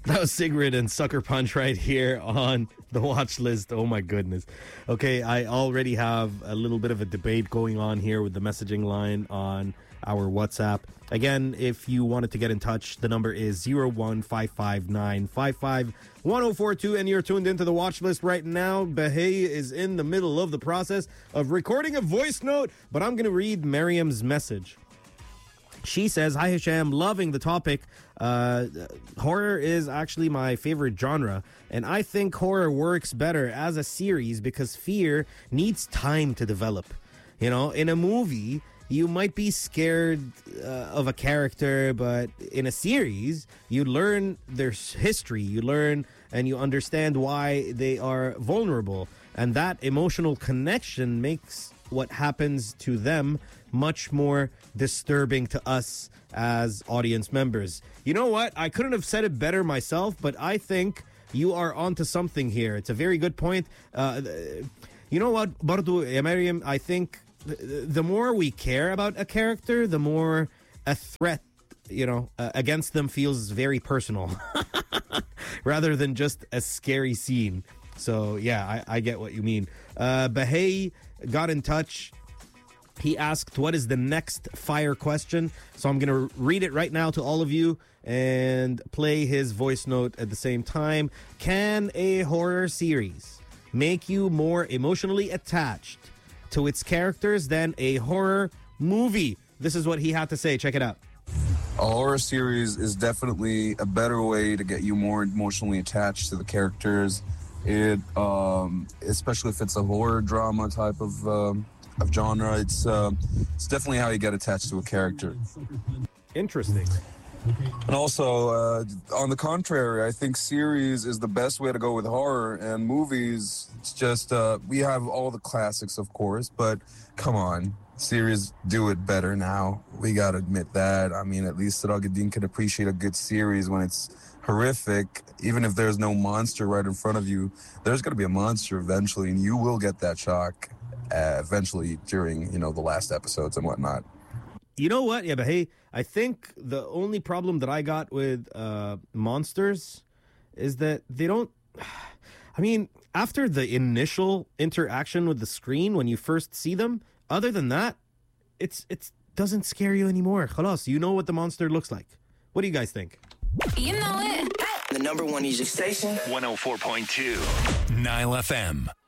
That was Sigrid and Sucker Punch right here on the watch list. Oh my goodness. Okay, I already have a little bit of a debate going on here with the messaging line on our WhatsApp. Again, if you wanted to get in touch, the number is 01559551042, and you're tuned into the watch list right now. Bahey is in the middle of the process of recording a voice note, but I'm going to read Miriam's message. She says, "Hi Hisham, loving the topic. Horror is actually my favorite genre, and I think horror works better as a series because fear needs time to develop. You know, in a movie, you might be scared of a character, but in a series, you learn their history, you learn and you understand why they are vulnerable, and that emotional connection makes what happens to them much more disturbing to us as audience members." You know what? I couldn't have said it better myself, but I think you are onto something here. It's a very good point. You know what, Bardo, Mariam, I think the more we care about a character, the more a threat, against them feels very personal rather than just a scary scene. So, yeah, I get what you mean. Bahey got in touch. He asked, what is the next fire question? So I'm going to read it right now to all of you and play his voice note at the same time. Can a horror series make you more emotionally attached to its characters than a horror movie? This is what he had to say. Check it out. A horror series is definitely a better way to get you more emotionally attached to the characters. It, especially if it's a horror drama type of genre, it's definitely how you get attached to a character. Interesting. And also, on the contrary, I think series is the best way to go with horror, and movies, it's just, we have all the classics, of course, but come on, series do it better now. We gotta admit that. I mean, at least Saragadin can appreciate a good series when it's horrific. Even if there's no monster right in front of you, there's gonna be a monster eventually, and you will get that shock eventually during, the last episodes and whatnot. You know what? Yeah, but hey, I think the only problem that I got with monsters is that they don't... I mean, after the initial interaction with the screen when you first see them, other than that, it doesn't scare you anymore. Khalas, you know what the monster looks like. What do you guys think? You know it. The number one music station. 104.2 Nile FM.